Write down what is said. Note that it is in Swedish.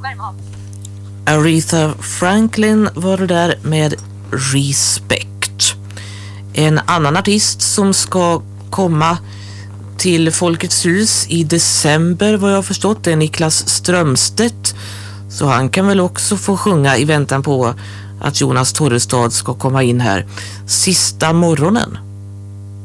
Aretha Franklin var det där med Respect. En annan artist som ska komma till Folkets hus i december, vad jag har förstått, är Niklas Strömstedt. Så han kan väl också få sjunga i väntan på att Jonas Torrestad ska komma in här sista morgonen.